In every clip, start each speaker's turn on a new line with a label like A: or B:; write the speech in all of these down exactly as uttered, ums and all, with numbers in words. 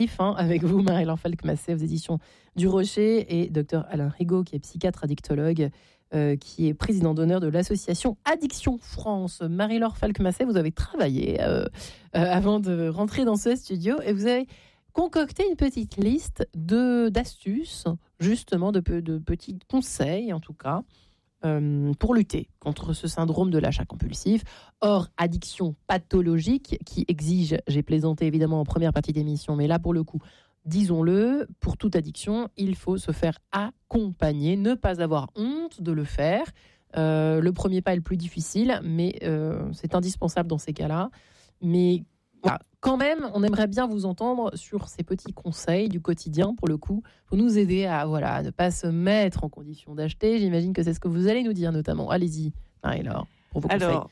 A: Hein, avec vous, Marie-Laure Falk-Massé, aux éditions du Rocher, et docteur Alain Rigaud, qui est psychiatre addictologue, euh, qui est président d'honneur de l'association Addiction France. Marie-Laure Falk-Massé, vous avez travaillé euh, euh, avant de rentrer dans ce studio, et vous avez concocté une petite liste de, d'astuces, justement, de, de petits conseils, en tout cas, Euh, pour lutter contre ce syndrome de l'achat compulsif. Or, addiction pathologique qui exige, j'ai plaisanté évidemment en première partie d'émission, mais là pour le coup, disons-le, pour toute addiction, il faut se faire accompagner, ne pas avoir honte de le faire. Euh, le premier pas est le plus difficile, mais euh, c'est indispensable dans ces cas-là. Mais voilà, quand même, on aimerait bien vous entendre sur ces petits conseils du quotidien, pour le coup, pour nous aider à voilà, ne pas se mettre en condition d'acheter. J'imagine que c'est ce que vous allez nous dire notamment. Allez-y, Marie-Laure, pour vos conseils.
B: Alors,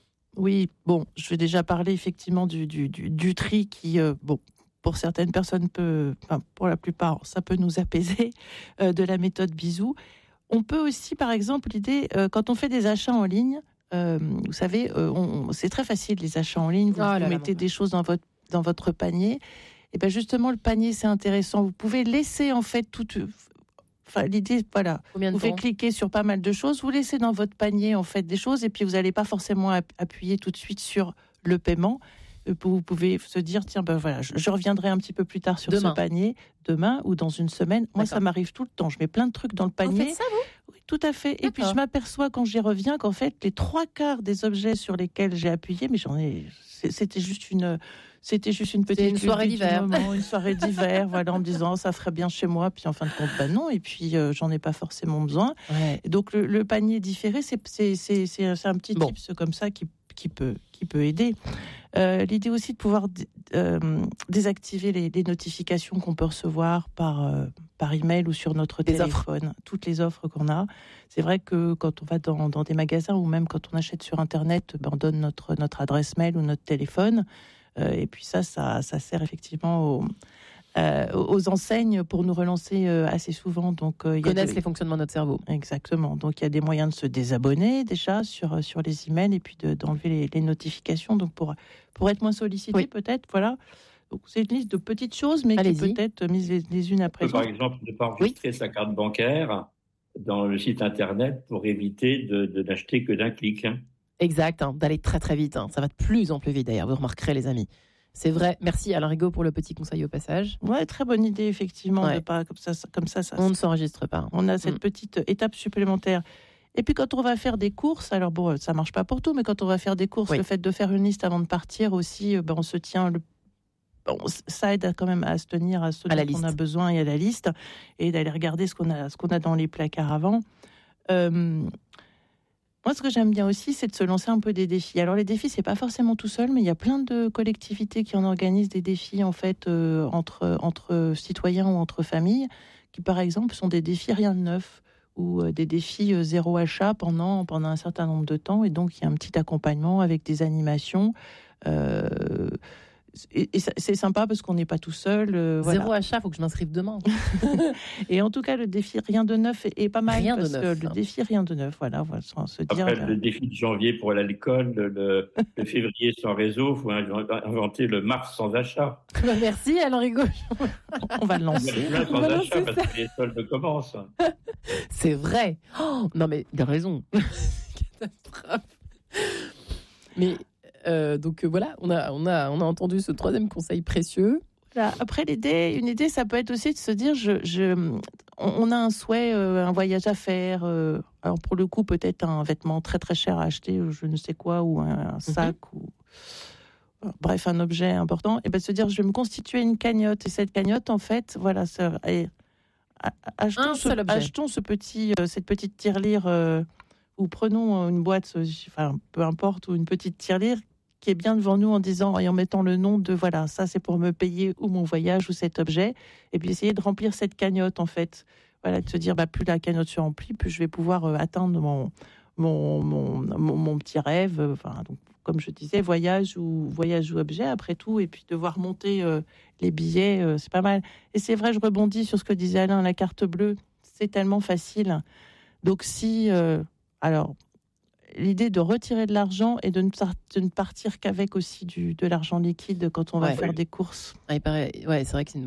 B: oui, bon, je vais déjà parler effectivement du, du, du, du tri qui, euh, bon, pour certaines personnes, peut, enfin, pour la plupart, ça peut nous apaiser, euh, de la méthode bisou. On peut aussi, par exemple, l'idée, euh, quand on fait des achats en ligne, Euh, vous savez, euh, on, c'est très facile les achats en ligne. Vous,
A: oh
B: vous
A: là
B: mettez
A: là,
B: des choses dans votre dans votre panier. Et ben justement, le panier c'est intéressant. Vous pouvez laisser en fait toute. Enfin, l'idée, voilà.
A: Combien de
B: vous pouvez
A: temps
B: cliquer sur pas mal de choses. Vous laissez dans votre panier en fait des choses, et puis vous n'allez pas forcément appuyer tout de suite sur le paiement. Vous pouvez se dire, tiens, ben voilà, je, je reviendrai un petit peu plus tard sur
A: demain.
B: ce panier, demain ou dans une semaine. Moi,
A: D'accord.
B: ça m'arrive tout le temps. Je mets plein de trucs dans le panier.
A: Vous faites ça, vous ?
B: Oui, tout à fait. D'accord. Et puis, je m'aperçois quand j'y reviens qu'en fait, les trois quarts des objets sur lesquels j'ai appuyé, mais j'en ai... C'était juste une... C'était juste une petite...
A: une soirée d'hiver.
B: Moment, une soirée d'hiver, voilà, en me disant, ça ferait bien chez moi. Puis, en fin de compte, bah non. Et puis, euh, j'en ai pas forcément besoin.
A: Ouais.
B: Et donc, le, le panier différé, c'est, c'est, c'est, c'est, c'est un petit
A: bon.
B: tips comme ça qui, qui, peut, qui peut aider. Euh, l'idée aussi de pouvoir d- euh, désactiver les, les notifications qu'on peut recevoir par, euh, par email ou sur notre
A: les
B: téléphone,
A: offres.
B: toutes les offres qu'on a. C'est vrai que quand on va dans, dans des magasins ou même quand on achète sur Internet, ben on donne notre, notre adresse mail ou notre téléphone. Euh, et puis ça, ça, ça sert effectivement aux, euh, aux enseignes pour nous relancer euh, assez souvent. Donc, euh,
A: connaissent
B: de...
A: les fonctionnements de notre cerveau.
B: Exactement. Donc, il y a des moyens de se désabonner déjà sur, sur les emails et puis de, d'enlever les, les notifications. Donc, pour, pour être moins sollicité, oui. peut-être, voilà. Donc, c'est une liste de petites choses, mais Allez-y. qui peut être mises les, les unes après les autres.
C: Par exemple, ne pas enregistrer oui. sa carte bancaire dans le site Internet pour éviter de, de n'acheter que d'un clic.
A: Exact, hein, d'aller très très vite. Hein. Ça va de plus en plus vite d'ailleurs, vous remarquerez les amis. C'est vrai. Merci Alain Rigaud pour le petit conseil au passage.
B: Ouais, très bonne idée effectivement. Ouais. De pas comme ça, comme ça, ça.
A: On ne s'enregistre pas.
B: On a cette mmh. petite étape supplémentaire. Et puis quand on va faire des courses, alors bon, ça marche pas pour tout, mais quand on va faire des courses, oui. le fait de faire une liste avant de partir aussi, ben on se tient. Le... Bon, ça aide quand même à se tenir à ce à dont on a besoin et à la liste, et d'aller regarder ce qu'on a, ce qu'on a dans les placards avant. Euh... Moi, ce que j'aime bien aussi, c'est de se lancer un peu des défis. Alors, les défis, c'est pas forcément tout seul, mais il y a plein de collectivités qui en organisent des défis, en fait, euh, entre, entre citoyens ou entre familles, qui, par exemple, sont des défis rien de neuf, ou euh, des défis euh, zéro achat pendant, pendant un certain nombre de temps. Et donc, il y a un petit accompagnement avec des animations. Euh, Et, et c'est sympa parce qu'on n'est pas tout seul. Euh,
A: Zéro
B: voilà.
A: achat, il faut que je m'inscrive demain.
B: Et en tout cas, le défi rien de neuf est, est pas mal.
A: Rien
B: parce
A: de neuf.
B: Que le défi rien de neuf, voilà, on va se dire.
C: Après,
B: là...
C: le défi de janvier pour aller à l'école, le, le février sans réseau, il faut inventer le mars sans achat.
A: Merci Alain Rigaud.
B: On va le lancer.
C: Le sans achat lancer parce ça. Que les soldes commencent.
A: C'est vrai. Oh, non mais il a raison. Catastrophe. Mais Euh, donc euh, voilà, on a, on, a, on a entendu ce troisième conseil précieux.
B: Voilà. Après, l'idée, une idée, ça peut être aussi de se dire, je, je, on, on a un souhait, euh, un voyage à faire. Euh, alors pour le coup, peut-être un vêtement très très cher à acheter, je ne sais quoi, ou un, un sac, mm-hmm. ou bref, un objet important. Et bien de se dire, je vais me constituer une cagnotte. Et cette cagnotte, en fait, voilà, ça, et, achetons, ce, achetons ce petit, euh, cette petite tirelire, euh, ou prenons une boîte, enfin peu importe, ou une petite tirelire qui est bien devant nous en disant et en mettant le nom de voilà, ça c'est pour me payer ou mon voyage ou cet objet, et puis essayer de remplir cette cagnotte en fait. Voilà, de se dire bah plus la cagnotte se remplit, plus je vais pouvoir euh, atteindre mon mon, mon mon mon petit rêve. Euh, enfin donc comme je disais, voyage ou voyage ou objet après tout, et puis devoir monter euh, les billets, euh, c'est pas mal. Et c'est vrai, je rebondis sur ce que disait Alain, la carte bleue, c'est tellement facile. Donc si euh, alors l'idée de retirer de l'argent et de ne, de ne partir qu'avec aussi du, de l'argent liquide quand on va
A: Ouais.
B: faire des courses.
A: Ah, il paraît, ouais, c'est vrai que c'est une